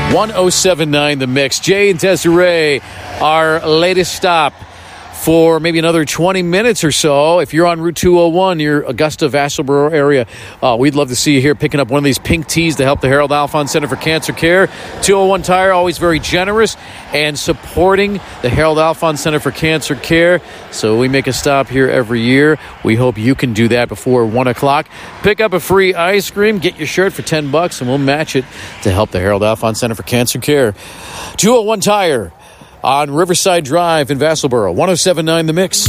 1079 The Mix. Jay and Desiree, our latest stop for maybe another 20 minutes or so. If you're on Route 201, near Augusta, Vassalboro area, we'd love to see you here picking up one of these pink tees to help the Harold Alphon Center for Cancer Care. 201 Tire, always very generous and supporting the Harold Alphon Center for Cancer Care. So we make a stop here every year. We hope you can do that before 1 o'clock. Pick up a free ice cream, get your shirt for $10, and we'll match it to help the Harold Alphon Center for Cancer Care. 201 Tire on Riverside Drive in Vassalboro. 1079 The Mix.